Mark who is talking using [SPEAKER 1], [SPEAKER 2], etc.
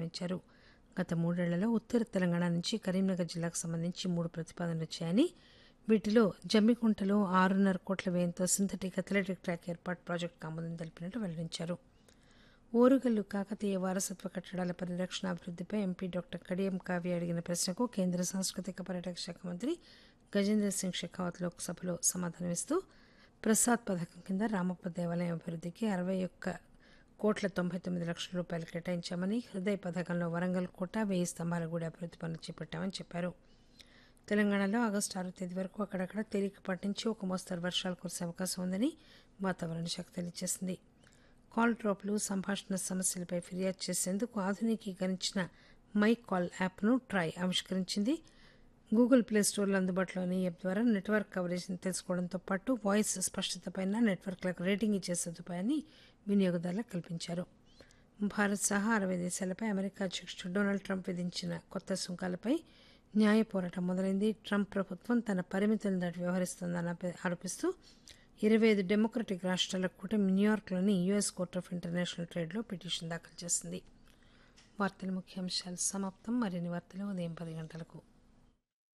[SPEAKER 1] ప్రస్తావించారు. గత 3 ఏళ్లలో ఉత్తర తెలంగాణ నుంచి కరీంనగర్ జిల్లాకు సంబంధించి 3 ప్రతిపాదనలు వచ్చాయని, వీటిలో జమ్మికుంటలో 6.5 కోట్ల వ్యయంతో సింథటిక్ అథ్లెటిక్ ట్రాక్ ఏర్పాటు ప్రాజెక్టుకు ఆమోదం తెలిపినట్టు వెల్లడించారు. ఓరుగల్లు కాకతీయ వారసత్వ కట్టడాల పరిరక్షణ అభివృద్దిపై ఎంపీ డాక్టర్ కడియం కావ్య అడిగిన ప్రశ్నకు కేంద్ర సాంస్కృతిక పర్యాటక శాఖ మంత్రి గజేంద్ర సింగ్ షెకావత్ లోక్సభలో సమాధానమిస్తూ, ప్రసాద్ పథకం కింద రామప్ప దేవాలయం అభివృద్దికి 61,99,00,000 రూపాయలు కేటాయించామని, హృదయ్ పథకంలో వరంగల్ కోట, 1000 స్తంభాల గుడి అభివృద్ది పనులు చేపట్టామని చెప్పారు. తెలంగాణలో ఆగస్టు 6వ తేదీ వరకు అక్కడక్కడ తేలికపాటి నుంచి ఒక మోస్తరు వర్షాలు కురిసే అవకాశం ఉందని వాతావరణ శాఖ తెలియజేసింది. కాల్ డ్రాప్లు, సంభాషణ సమస్యలపై ఫిర్యాదు చేసేందుకు ఆధునికీకరించిన మై కాల్ యాప్ను ట్రాయ్ ఆవిష్కరించింది. గూగుల్ ప్లే స్టోర్లో అందుబాటులోని ఈ యాప్ ద్వారా నెట్వర్క్ కవరేజ్ని తెలుసుకోవడంతో పాటు వాయిస్ స్పష్టతపై నెట్వర్క్లకు రేటింగ్ ఇచ్చే సదుపాయాన్ని వినియోగదారులకు కల్పించారు. భారత్ సహా 60 దేశాలపై అమెరికా అధ్యక్షుడు డొనాల్డ్ ట్రంప్ విధించిన కొత్త సుంకాలపై న్యాయ పోరాటం మొదలైంది. ట్రంప్ ప్రభుత్వం తన పరిమితులను దాటి వ్యవహరిస్తోందని ఆరోపిస్తూ 25 డెమోక్రటిక్ రాష్ట్రాల కూటమి న్యూయార్క్లోని US court of international ట్రేడ్లో petition దాఖలు చేసింది. వార్తల ముఖ్యాంశాలు సమాప్తం. మరిన్ని వార్తలు ఉదయం 10 గంటలకు.